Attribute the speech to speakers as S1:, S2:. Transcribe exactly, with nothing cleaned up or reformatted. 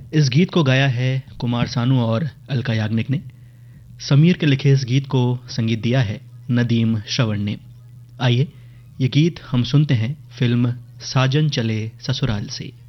S1: इस गीत को गाया है कुमार सानू और अलका याग्निक ने। समीर के लिखे इस गीत को संगीत दिया है नदीम श्रवण ने। आइए ये गीत हम सुनते हैं फिल्म साजन चले ससुराल से।